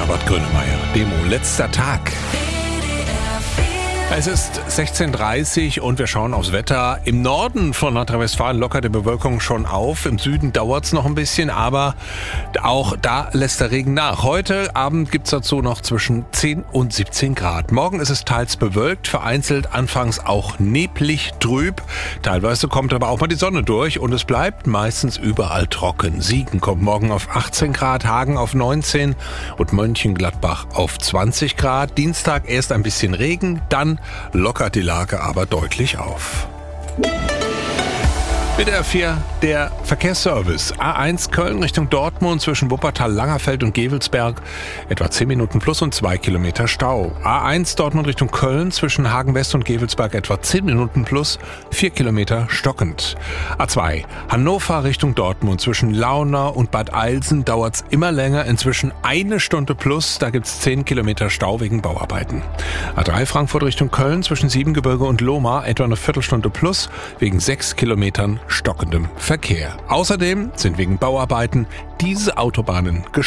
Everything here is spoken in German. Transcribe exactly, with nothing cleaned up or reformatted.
Norbert Grönemeyer. Demo, letzter Tag. Es ist sechzehn Uhr dreißig und wir schauen aufs Wetter. Im Norden von Nordrhein-Westfalen lockert die Bewölkung schon auf. Im Süden dauert es noch ein bisschen, aber auch da lässt der Regen nach. Heute Abend gibt es dazu noch zwischen zehn und siebzehn Grad. Morgen ist es teils bewölkt, vereinzelt anfangs auch neblig trüb. Teilweise kommt aber auch mal die Sonne durch und es bleibt meistens überall trocken. Siegen kommt morgen auf achtzehn Grad, Hagen auf neunzehn und Mönchengladbach auf zwanzig Grad. Dienstag erst ein bisschen Regen, dann lockert die Lage aber deutlich auf. B D R vier, der Verkehrsservice. A eins Köln Richtung Dortmund zwischen Wuppertal, Langerfeld und Gevelsberg. Etwa zehn Minuten plus und zwei Kilometer Stau. A eins Dortmund Richtung Köln zwischen Hagen West und Gevelsberg etwa zehn Minuten plus, vier Kilometer stockend. A zwei Hannover Richtung Dortmund zwischen Launa und Bad Eilsen dauert's immer länger. Inzwischen eine Stunde plus, da gibt's zehn Kilometer Stau wegen Bauarbeiten. A drei Frankfurt Richtung Köln zwischen Siebengebirge und Lohmar etwa eine Viertelstunde plus, wegen sechs Kilometern stockendem Verkehr. Außerdem sind wegen Bauarbeiten diese Autobahnen gesperrt.